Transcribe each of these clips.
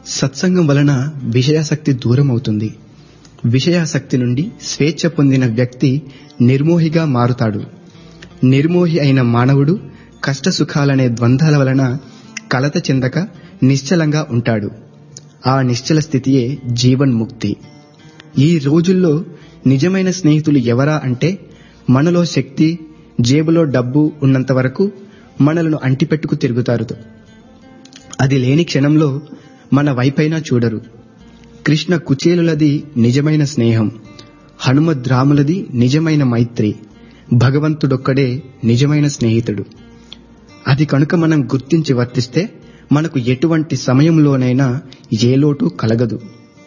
సత్సంగం వలన విషయాసక్తి దూరం అవుతుంది. విషయాసక్తి నుండి స్వేచ్ఛ పొందిన వ్యక్తి నిర్మోహిగా మారుతాడు. నిర్మోహి అయిన మానవుడు కష్టసుఖాలనే ద్వంద్వాల వలన కలత చెందక నిశ్చలంగా ఉంటాడు. ఆ నిశ్చల స్థితియే జీవన్ముక్తి. ఈ రోజుల్లో నిజమైన స్నేహితులు ఎవరా అంటే, మనలో శక్తి, జేబులో డబ్బు ఉన్నంత వరకు మనలను అంటిపెట్టుకు తిరుగుతారు. అది లేని క్షణంలో మన వైపైనా చూడరు. కృష్ణ కుచేలులది నిజమైన స్నేహం, హనుమద్రాములది నిజమైన మైత్రి, భగవంతుడొక్కడే నిజమైన స్నేహితుడు. అది కనుక మనం గుర్తించి వర్తిస్తే మనకు ఎటువంటి సమయంలోనైనా ఏ లోటు కలగదు.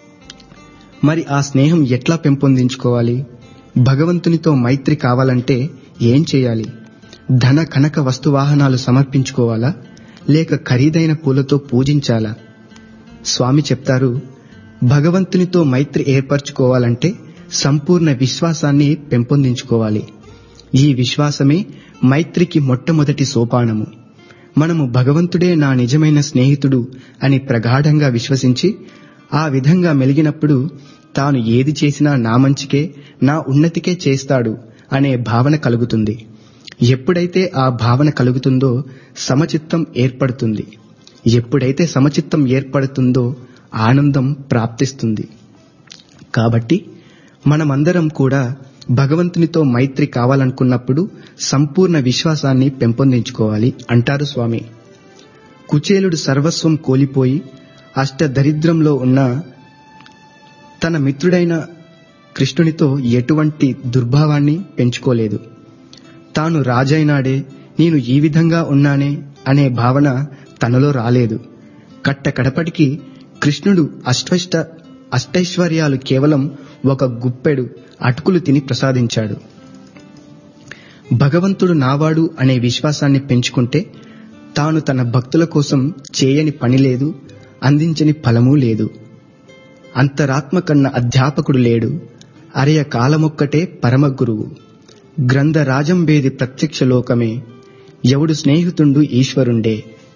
మరి ఆ స్నేహం ఎట్లా పెంపొందించుకోవాలి? భగవంతునితో మైత్రి కావాలంటే ఏం చేయాలి? ధన కనక వస్తువాహనాలు సమర్పించుకోవాలా, లేక ఖరీదైన పూలతో పూజించాలా? స్వామి చెప్తారు, భగవంతునితో మైత్రి ఏర్పరచుకోవాలంటే సంపూర్ణ విశ్వాసాన్ని పెంపొందించుకోవాలి. ఈ విశ్వాసమే మైత్రికి మొట్టమొదటి సోపానము. మనము భగవంతుడే నా నిజమైన స్నేహితుడు అని ప్రగాఢంగా విశ్వసించి ఆ విధంగా మెలిగినప్పుడు తాను ఏది చేసినా నా మంచికే, నా ఉన్నతికే చేస్తాడు అనే భావన కలుగుతుంది. ఎప్పుడైతే ఆ భావన కలుగుతుందో సమచిత్తం ఏర్పడుతుంది. ఎప్పుడైతే సమచిత్తం ఏర్పడుతుందో ఆనందం ప్రాప్తిస్తుంది. కాబట్టి మనమందరం కూడా భగవంతునితో మైత్రి కావాలనుకున్నప్పుడు సంపూర్ణ విశ్వాసాన్ని పెంపొందించుకోవాలి అంటారు స్వామి. కుచేలుడు సర్వస్వం కోల్పోయి అష్టదరిద్రంలో ఉన్న తన మిత్రుడైన కృష్ణునితో ఎటువంటి దుర్భావాన్ని పెంచుకోలేదు. తాను రాజైనాడే, నేను ఈ విధంగా ఉన్నానే అనే భావన తనలో రాలేదు. కట్టకడపటికి కృష్ణుడు అష్టైశ్వర్యాలు కేవలం ఒక గుప్పెడు అటుకులు తిని ప్రసాదించాడు. భగవంతుడు నావాడు అనే విశ్వాసాన్ని పెంచుకుంటే తాను తన భక్తుల కోసం చేయని పని లేదు, అందించని ఫలమూ లేదు. అంతరాత్మ కన్న అధ్యాపకుడు లేడు, అరయ కాలమొక్కటే పరమ గురువు. గ్రంథరాజంబేది ప్రత్యక్ష లోకమే, ఎవడు స్నేహితుండు ఈశ్వరుండే.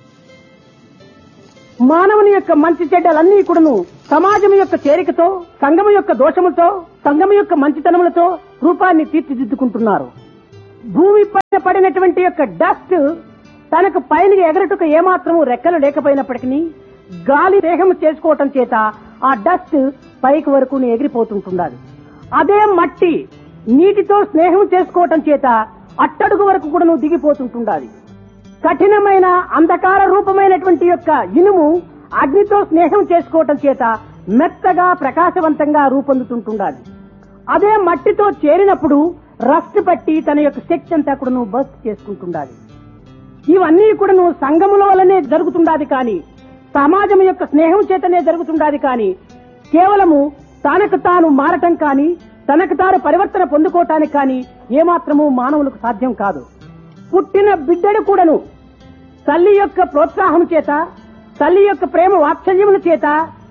మానవుని యొక్క మంచి చెడ్డలన్నీ కూడాను సమాజం యొక్క చేరికతో, సంఘం యొక్క దోషములతో, సంఘం యొక్క మంచితనములతో రూపాన్ని తీర్చిదిద్దుకుంటున్నారు. భూమి పైన పడినటువంటి యొక్క డస్ట్ తనకు పైన ఎగరటుకు ఏమాత్రము రెక్కలు లేకపోయినప్పటికీ గాలి దేహం చేసుకోవటం చేత ఆ డస్ట్ పైకి వరకు ఎగిరిపోతుంటున్నది. అదే మట్టి నీటితో స్నేహం చేసుకోవటం చేత అట్టడుగు వరకు కూడా దిగిపోతుంటున్నది. కఠినమైన అంధకార రూపమైనటువంటి యొక్క ఇనుము అగ్నితో స్నేహం చేసుకోవటం చేత మెత్తగా ప్రకాశవంతంగా రూపొందుతుంటున్నది. అదే మట్టితో చేరినప్పుడు రస్ట్ పట్టి తన యొక్క శక్తి అంతా కూడా బస్ట్ చేసుకుంటున్నది. ఇవన్నీ కూడా సంఘముల వల్లనే జరుగుతుండాది కానీ, సమాజం యొక్క స్నేహం చేతనే జరుగుతుండాది కానీ, కేవలము తనకు తాను మారటం కానీ, తనకు తాను పరివర్తన పొందుకోవటానికి కానీ ఏమాత్రము మానవులకు సాధ్యం కాదు. పుట్టిన బిడ్డడు కూడాను తల్లి యొక్క ప్రోత్సాహం చేత, తల్లి యొక్క ప్రేమ వాత్సల్యముల చేత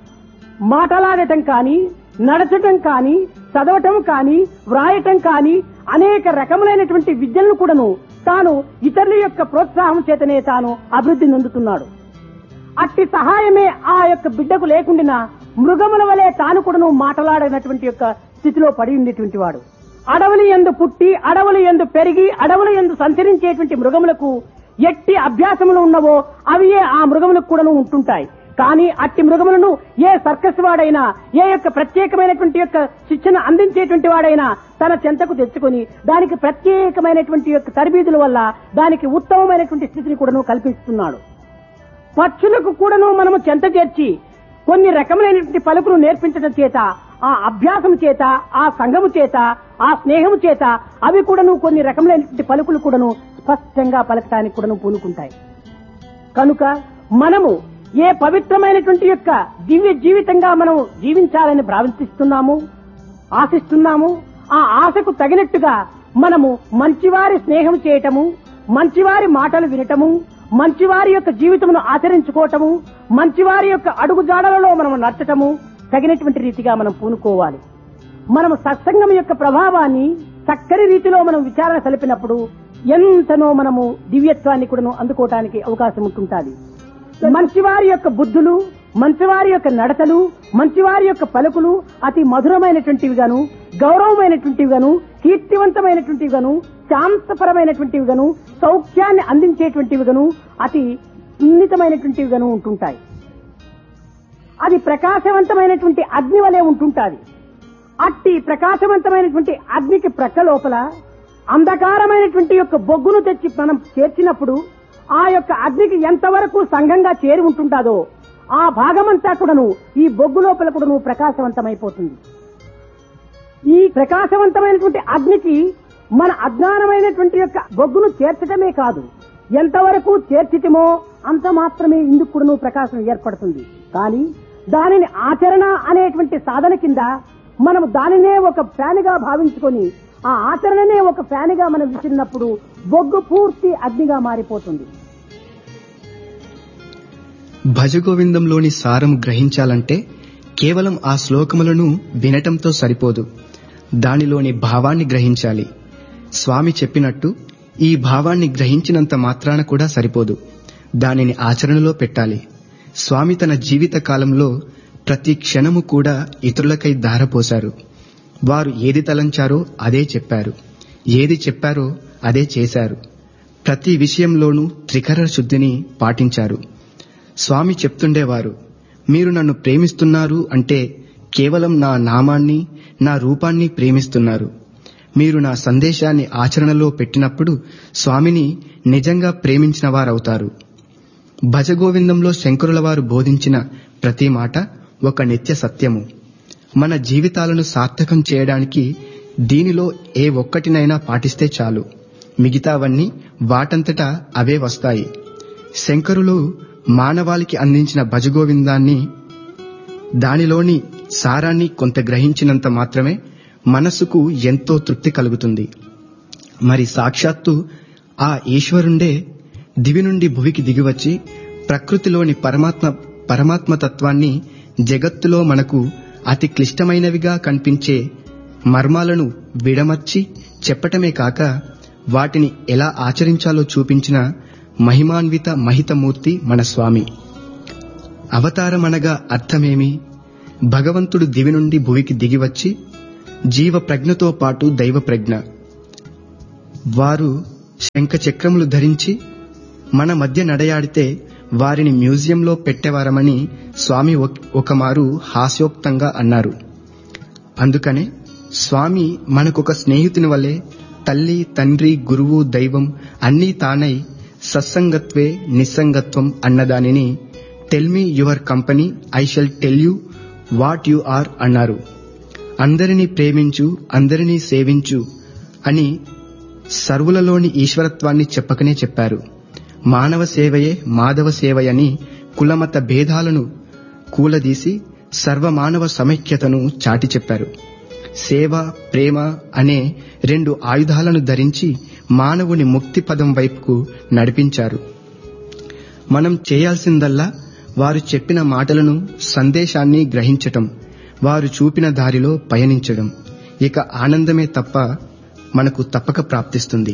మాటలాడటం కానీ, నడచటం కానీ, చదవటం కానీ, వ్రాయటం కానీ అనేక రకములైనటువంటి విద్యలను కూడాను తాను ఇతరుల యొక్క ప్రోత్సాహం చేతనే తాను అభివృద్ధి నొందుతున్నాడు. అట్టి సహాయమే ఆ యొక్క బిడ్డకు లేకుండా మృగముల వలె తాను కూడాను మాటలాడినటువంటి యొక్క స్థితిలో పడి ఉండేటువంటి వాడు. అడవులు యందు పుట్టి, అడవులు యందు పెరిగి, అడవులు యందు సంచరించేటువంటి మృగములకు ఎట్టి అభ్యాసములు ఉన్నవో అవియే ఆ మృగములకు కూడాను ఉంటుంటాయి. కానీ అట్టి మృగములను ఏ సర్కస్ వాడైనా, ఏ యొక్క ప్రత్యేకమైనటువంటి యొక్క శిక్షణ అందించేటువంటి వాడైనా తన చెంతకు తెచ్చుకొని దానికి ప్రత్యేకమైనటువంటి యొక్క తరబీదుల వల్ల దానికి ఉత్తమమైనటువంటి స్థితిని కూడాను కల్పిస్తున్నాడు. పక్షులకు కూడాను మనము చెంత చేర్చి కొన్ని రకములైనటువంటి పలుకులు నేర్పించడం చేత, ఆ అభ్యాసం చేత, ఆ సంఘము చేత, ఆ స్నేహము చేత అవి కూడాను కొన్ని రకములైనటువంటి పలుకులు కూడాను స్పష్టంగా పలకటానికి కూడాను పూనుకుంటాయి. కనుక మనము ఏ పవిత్రమైనటువంటి యొక్క దివ్య జీవితంగా మనం జీవించాలని భావిస్తున్నాము, ఆశిస్తున్నాము, ఆ ఆశకు తగినట్టుగా మనము మంచివారి స్నేహం చేయటము, మంచివారి మాటలు వినటము, మంచివారి యొక్క జీవితమును ఆచరించుకోవటము, మంచివారి యొక్క అడుగుజాడలలో మనం నచ్చటము తగినటువంటి రీతిగా మనం పూనుకోవాలి. మనము సత్సంగం యొక్క ప్రభావాన్ని చక్కని రీతిలో మనం విచారణ సలిపినప్పుడు ఎంతనో మనము దివ్యత్వాన్ని కూడా అందుకోవటానికి అవకాశం ఉంటుంటుంది. మంచివారి యొక్క బుద్ధులు, మంచివారి యొక్క నడతలు, మంచివారి యొక్క పలుకులు అతి మధురమైనటువంటివి గాను, గౌరవమైనటువంటివి గాను, కీర్తివంతమైనటువంటివి గాను, శాంతపరమైనటువంటివి గాను, సౌఖ్యాన్ని అందించేటువంటివి గాను, అతి సున్నితమైనటువంటివి గాను ఉంటుంటాయి. అది ప్రకాశవంతమైనటువంటి అగ్ని వలె ఉంటుంటాది. అట్టి ప్రకాశవంతమైనటువంటి అగ్నికి ప్రక్క లోపల అంధకారమైనటువంటి యొక్క బొగ్గును తెచ్చి మనం చేర్చినప్పుడు ఆ యొక్క అగ్నికి ఎంతవరకు సంఘంగా చేరి ఉంటుంటాదో ఆ భాగమంతా కూడాను ఈ బొగ్గు లోపల కూడాను ప్రకాశవంతమైపోతుంది. ఈ ప్రకాశవంతమైనటువంటి అగ్నికి మన అజ్ఞానమైనటువంటి యొక్క బొగ్గును చేర్చడమే కాదు, ఎంతవరకు చేర్చితమో అంత మాత్రమే ఇందుకు కూడాను ప్రకాశం ఏర్పడుతుంది. కానీ దానిని ఆచరణ అనేటువంటి సాధన కింద మనం దానినే ఒక ఫ్యాన్గా భావించుకొని ఆ ఆచరణనే ఒక ఫ్యాన్గా మనం విసిరినప్పుడు బొగ్గు పూర్తి అగ్నిగా మారిపోతుంది. భజగోవిందంలోని సారం గ్రహించాలంటే కేవలం ఆ శ్లోకములను వినటంతో సరిపోదు, దానిలోని భావాన్ని గ్రహించాలి. స్వామి చెప్పినట్టు ఈ భావాన్ని గ్రహించినంత మాత్రాన కూడా సరిపోదు, దానిని ఆచరణలో పెట్టాలి. స్వామి తన జీవిత కాలంలో ప్రతి క్షణము కూడా ఇతరులకై ధారపోశారు. వారు ఏది తలంచారో అదే చెప్పారు, ఏది చెప్పారో అదే చేశారు. ప్రతి విషయంలోనూ త్రికర శుద్ధిని పాటించారు. స్వామి చెప్తుండేవారు, మీరు నన్ను ప్రేమిస్తున్నారు అంటే కేవలం నా నామాన్ని, నా రూపాన్ని ప్రేమిస్తున్నారు. మీరు నా సందేశాన్ని ఆచరణలో పెట్టినప్పుడు స్వామిని నిజంగా ప్రేమించిన వారవుతారు. భజగోవిందంలో శంకరుల వారు బోధించిన ప్రతి మాట ఒక నిత్య సత్యము. మన జీవితాలను సార్థకం చేయడానికి దీనిలో ఏ ఒక్కటినైనా పాటిస్తే చాలు, మిగతావన్నీ వాటంతటా అవే వస్తాయి. శంకరులు మానవాళికి అందించిన భజగోవిందాన్ని, దానిలోని సారాన్ని కొంత గ్రహించినంత మాత్రమే మనసుకు ఎంతో తృప్తి కలుగుతుంది. మరి సాక్షాత్తు ఆ ఈశ్వరుండే దివి నుండి భువికి దిగివచ్చి ప్రకృతిలోని పరమాత్మ తత్వాన్ని జగత్తులో మనకు అతి క్లిష్టమైనవిగా కనిపించే మర్మాలను విడమర్చి చెప్పటమే కాక వాటిని ఎలా ఆచరించాలో చూపించిన మహిమాన్విత మహితమూర్తి మన స్వామి. అవతారమనగా అర్థమేమి? భగవంతుడు దివి నుండి భువికి దిగివచ్చి జీవ ప్రజ్ఞతో పాటు దైవ ప్రజ్ఞ, వారు శంఖచక్రములు ధరించి మన మధ్య నడయాడితే వారిని మ్యూజియంలో పెట్టేవారమని స్వామి ఒకమారు హాస్యోక్తంగా అన్నారు. అందుకనే స్వామి మనకొక స్నేహితుని వలె తల్లి, తండ్రి, గురువు, దైవం అన్నీ తానై సత్సంగత్వే నిస్సంగత్వం అన్నదానిని tell me your company, I shall tell you what you are అన్నారు. అందరినీ ప్రేమించు, అందరినీ సేవించు అని సర్వులలోని ఈశ్వరత్వాన్ని చెప్పకనే చెప్పారు. మానవ సేవయే మాధవ సేవయని కులమత భేదాలను కూలదీసి సర్వమానవ సమైక్యతను చాటి చెప్పారు. సేవ, ప్రేమ అనే రెండు ఆయుధాలను ధరించి మానవుని ముక్తి పదం వైపుకు నడిపించారు. మనం చేయాల్సిందల్లా వారు చెప్పిన మాటలను, సందేశాన్ని గ్రహించటం, వారు చూపిన దారిలో పయనించడం. ఇక ఆనందమే తప్ప మనకు తప్పక ప్రాప్తిస్తుంది.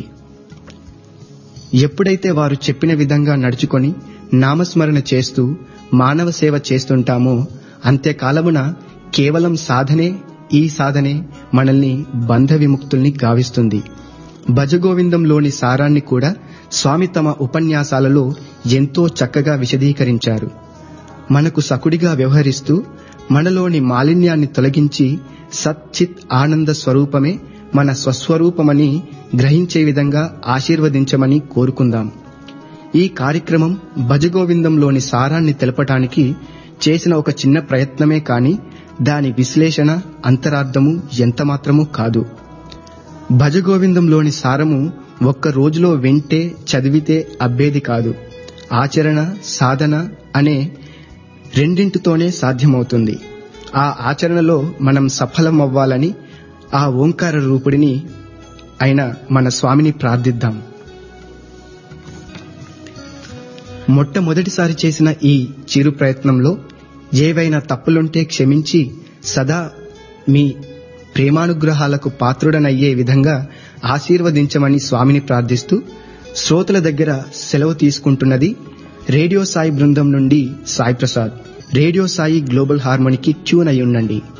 ఎప్పుడైతే వారు చెప్పిన విధంగా నడుచుకొని నామస్మరణ చేస్తూ మానవ సేవ చేస్తుంటామో అంత్యకాలమున కేవలం సాధనే, ఈ సాధనే మనల్ని బంధ విముక్తుల్ని గావిస్తుంది. భజగోవిందంలోని సారాన్ని కూడా స్వామి తమ ఉపన్యాసాలలో ఎంతో చక్కగా విశదీకరించారు. మనకు సకుడిగా వ్యవహరిస్తూ మనలోని మాలిన్యాన్ని తొలగించి సచ్చిత్ ఆనంద స్వరూపమే మన స్వస్వరూపమని గ్రహించే విధంగా ఆశీర్వదించమని కోరుకుందాం. ఈ కార్యక్రమం భజగోవిందంలోని సారాన్ని తెలపటానికి చేసిన ఒక చిన్న ప్రయత్నమే కాని దాని విశ్లేషణ, అంతరార్థము ఎంతమాత్రమూ కాదు. భజగోవిందంలోని సారము ఒక్క రోజులో వింటే, చదివితే అబ్బేది కాదు. ఆచరణ, సాధన అనే రెండింటితోనే సాధ్యమవుతుంది. ఆ ఆచరణలో మనం సఫలమవ్వాలని ఆ ఓంకార రూపుడిని అయిన మన స్వామిని ప్రార్థిద్దాం. మొట్టమొదటిసారి చేసిన ఈ చిరు ప్రయత్నంలో ఏవైనా తప్పులుంటే క్షమించి సదా మీ ప్రేమానుగ్రహాలకు పాత్రుడనయ్యే విధంగా ఆశీర్వదించమని స్వామిని ప్రార్థిస్తూ శ్రోతల దగ్గర సెలవు తీసుకుంటున్నది రేడియో సాయి బృందం నుండి Sai Prasad. Radio Sai global హార్మోనికి tune అయి ఉండండి.